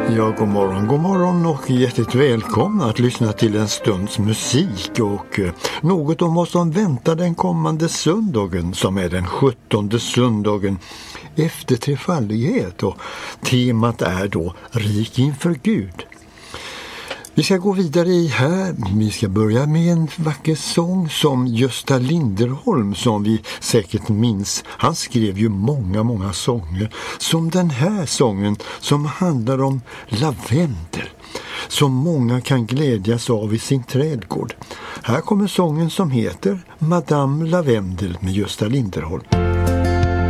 Ja, god morgon och hjärtligt välkomna att lyssna till en stunds musik och något om vad som väntar den kommande söndagen som är den 17:e söndagen efter trefaldighet, och temat är då rik inför Gud. Vi ska gå vidare vi ska börja med en vacker sång som Gösta Linderholm, som vi säkert minns. Han skrev ju många sånger, som den här sången som handlar om lavendel, som många kan glädjas av i sin trädgård. Här kommer sången som heter Madame Lavendel med Gösta Linderholm.